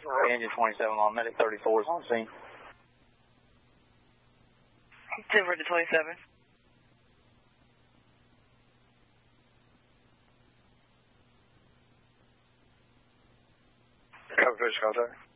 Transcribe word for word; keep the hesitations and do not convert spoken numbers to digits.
Engine twenty-seven on medic thirty-four is on scene. Denver to twenty-seven. Copy, fish contact.